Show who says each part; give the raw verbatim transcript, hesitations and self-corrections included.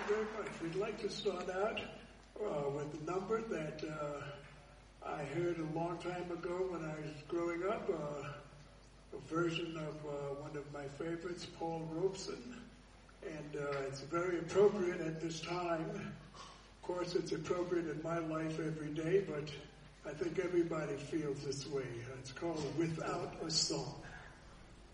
Speaker 1: very much. We'd like to start out uh, with a number that uh, I heard a long time ago when I was growing up, uh, a version of uh, one of my favorites, Paul Robeson. And uh, it's very appropriate at this time. Of course, it's appropriate in my life every day, but I think everybody feels this way. It's called Without a Song.